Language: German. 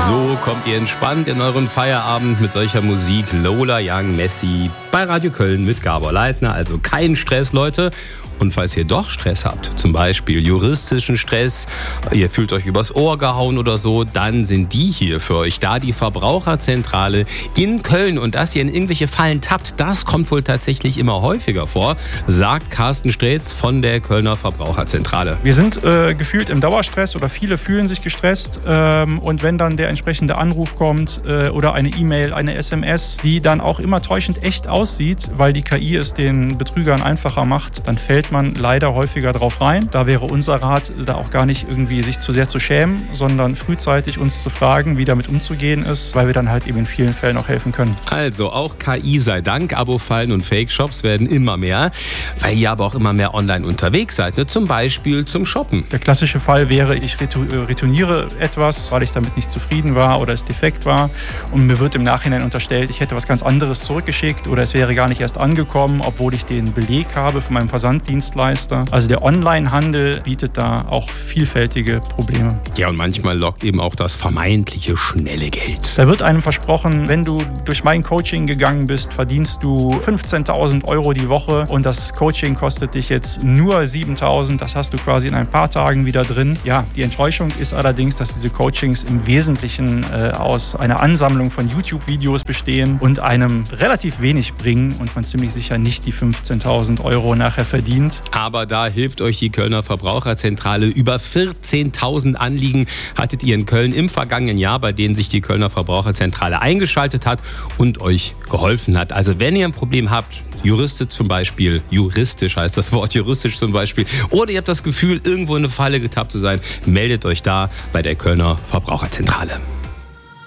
So kommt ihr entspannt in euren Feierabend mit solcher Musik. Lola Young, Messi bei Radio Köln mit Gabor Leitner. Also kein Stress, Leute. Und falls ihr doch Stress habt, zum Beispiel juristischen Stress, ihr fühlt euch übers Ohr gehauen oder so, dann sind die hier für euch da, die Verbraucherzentrale in Köln. Und dass ihr in irgendwelche Fallen tappt, das kommt wohl tatsächlich immer häufiger vor, sagt Carsten Streetz von der Kölner Verbraucherzentrale. Wir sind gefühlt im Dauerstress oder viele fühlen sich gestresst. Und wenn dann der entsprechende Anruf kommt oder eine E-Mail, eine SMS, die dann auch immer täuschend echt aussieht, weil die KI es den Betrügern einfacher macht, dann fällt man leider häufiger drauf rein. Da wäre unser Rat, da auch gar nicht irgendwie sich zu sehr zu schämen, sondern frühzeitig uns zu fragen, wie damit umzugehen ist, weil wir dann halt eben in vielen Fällen auch helfen können. Also auch KI sei Dank, Abo-Fallen und Fake-Shops werden immer mehr, weil ihr aber auch immer mehr online unterwegs seid, ne? Zum Beispiel zum Shoppen. Der klassische Fall wäre, ich retourniere etwas, weil ich damit nicht zufrieden war oder es defekt war und mir wird im Nachhinein unterstellt, ich hätte was ganz anderes zurückgeschickt oder es wäre gar nicht erst angekommen, obwohl ich den Beleg habe von meinem Versanddienstleister. Also der Onlinehandel bietet da auch vielfältige Probleme. Ja, und manchmal lockt eben auch das vermeintliche schnelle Geld. Da wird einem versprochen, wenn du durch mein Coaching gegangen bist, verdienst du 15.000 € die Woche und das Coaching kostet dich jetzt nur 7.000. Das hast du quasi in ein paar Tagen wieder drin. Ja, die Enttäuschung ist allerdings, dass diese Coachings im Wesentlichen aus einer Ansammlung von YouTube-Videos bestehen und einem relativ wenig bringen und man ziemlich sicher nicht die 15.000 € nachher verdient. Aber da hilft euch die Kölner Verbraucherzentrale. Über 14.000 Anliegen hattet ihr in Köln im vergangenen Jahr, bei denen sich die Kölner Verbraucherzentrale eingeschaltet hat und euch geholfen hat. Also wenn ihr ein Problem habt, juristisch zum Beispiel, juristisch heißt das Wort, juristisch zum Beispiel, oder ihr habt das Gefühl, irgendwo in eine Falle getappt zu sein, meldet euch da bei der Kölner Verbraucherzentrale.